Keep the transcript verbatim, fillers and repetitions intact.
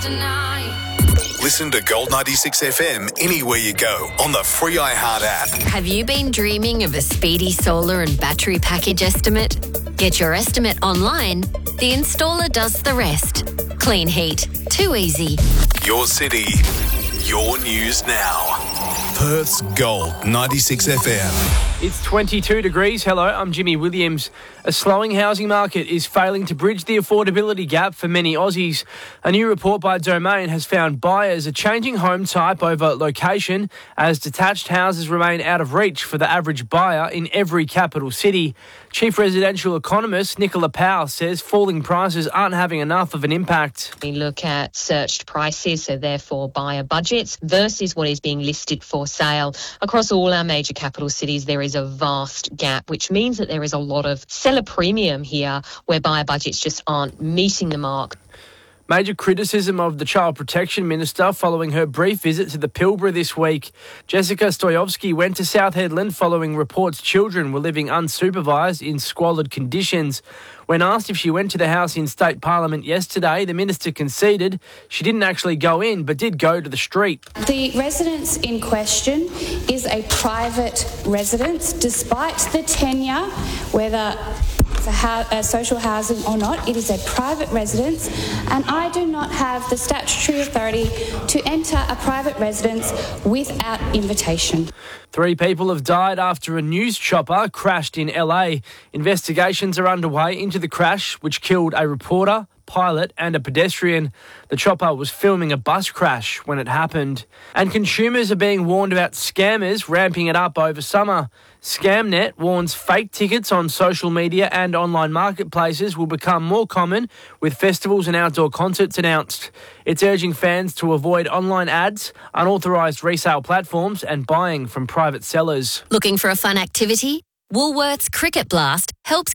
Listen to Gold ninety-six F M anywhere you go on the free iHeart app. Have you been dreaming of a speedy solar and battery package estimate? Get your estimate online. The installer does the rest. Clean heat. Too easy. Your city, your news now. Perth's Gold ninety-six F M. It's twenty-two degrees. Hello, I'm Jimmy Williams. A slowing housing market is failing to bridge the affordability gap for many Aussies. A new report by Domain has found buyers are changing home type over location as detached houses remain out of reach for the average buyer in every capital city. Chief residential economist Nicola Powell says falling prices aren't having enough of an impact. We look at searched prices, so therefore buyer budgets, versus what is being listed for sale. Across all our major capital cities, there is a vast gap, which means that there is a lot of seller premium here where buyer budgets just aren't meeting the mark. Major criticism of the Child Protection Minister following her brief visit to the Pilbara this week. Jessica Stoyovsky went to South Hedland following reports children were living unsupervised in squalid conditions. When asked if she went to the house in State Parliament yesterday, the minister conceded she didn't actually go in but did go to the street. The residence in question is a private residence, despite the tenure, whether it's a, ho- a social housing or not. It is a private residence, and I do not have the statutory authority to enter a private residence without invitation. Three people have died after a news chopper crashed in L A. Investigations are underway into the crash, which killed a reporter, pilot and a pedestrian. The chopper was filming a bus crash when it happened. And consumers are being warned about scammers ramping it up over summer. Scamnet warns fake tickets on social media and online marketplaces will become more common with festivals and outdoor concerts announced. It's urging fans to avoid online ads, unauthorised resale platforms and buying from private sellers. Looking for a fun activity? Woolworths Cricket Blast helps